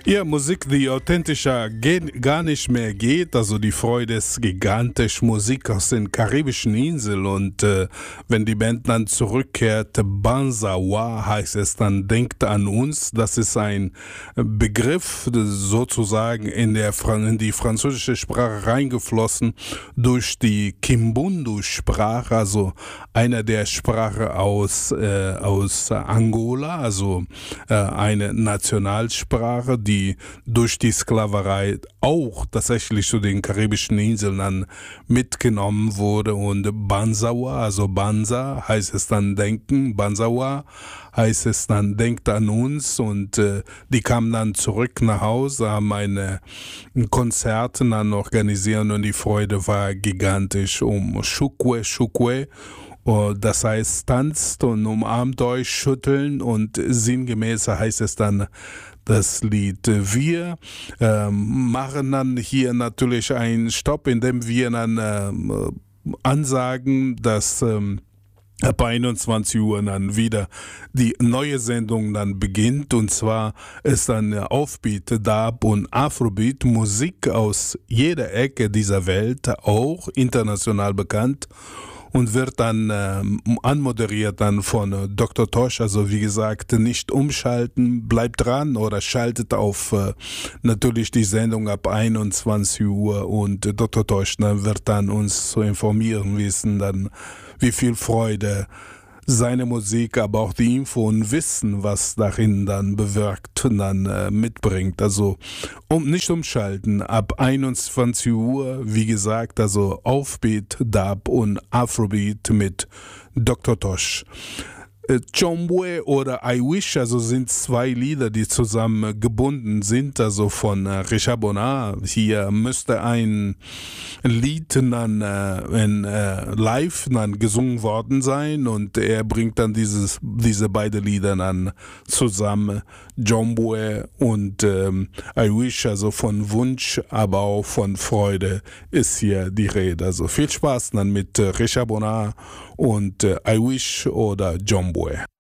Ja, Musik, die authentischer gar nicht mehr geht. Also die Freude ist gigantisch. Musik aus den karibischen Inseln. Und wenn die Band dann zurückkehrt, Banzawa heißt es, dann denkt an uns. Das ist ein Begriff sozusagen in die französische Sprache reingeflossen durch die Kimbundu-Sprache, also einer der Sprachen aus Angola, also eine Nationalsprache, die durch die Sklaverei auch tatsächlich zu den karibischen Inseln dann mitgenommen wurde. Und Banzawa, also Banza heißt es dann denken, Banzawa heißt es dann denkt an uns, und die kamen dann zurück nach Hause, haben ein Konzert dann organisiert und die Freude war gigantisch um Chukwe, Chukwe. Das heißt, tanzt und umarmt euch, schütteln, und sinngemäß heißt es dann das Lied. Wir machen dann hier natürlich einen Stopp, indem wir dann ansagen, dass ab 21 Uhr dann wieder die neue Sendung dann beginnt, und zwar ist dann Offbeat, Dub und Afrobeat, Musik aus jeder Ecke dieser Welt, auch international bekannt, und wird dann anmoderiert dann von Dr. Tosh. Also wie gesagt, nicht umschalten, bleibt dran oder schaltet auf natürlich die Sendung ab 21 Uhr, und Dr. Tosh wird dann uns so informieren wissen, dann wie viel Freude seine Musik, aber auch die Info und Wissen, was darin dann bewirkt, dann mitbringt. Also nicht umschalten, ab 21 Uhr, wie gesagt, also Offbeat, Dub und Afrobeat mit Dr. Tosh. Chombwe oder I Wish, also sind zwei Lieder, die zusammen gebunden sind, also von Richard Bonnard. Hier müsste ein Lied dann live dann gesungen worden sein, und er bringt dann diese beiden Lieder dann zusammen, Chombwe und I Wish, also von Wunsch, aber auch von Freude ist hier die Rede. Also viel Spaß dann mit Richard Bonnard und I Wish oder Chombwe.